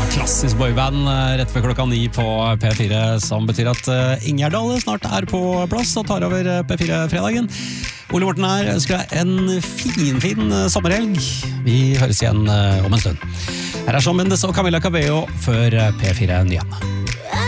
Klassisk boyband rett ved klokka 9 på P4, som betyr at Ingjerd Dale snart på plass og tar over P4-fredagen. Ole Morten her, ønsker deg en fin sommerhelg. Vi høres igjen om en stund. Her Shawn Mendes og Camila Cabello før P4 Nyhetene.